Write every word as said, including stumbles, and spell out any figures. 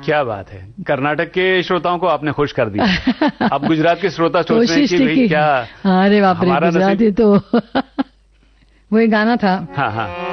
क्या बात है, कर्नाटक के श्रोताओं को आपने खुश कर दिया। अब गुजरात के श्रोता सोच रहे हैं कि भाई क्या, अरे बाप रे, गुजराती तो वो एक गाना था। हाँ हाँ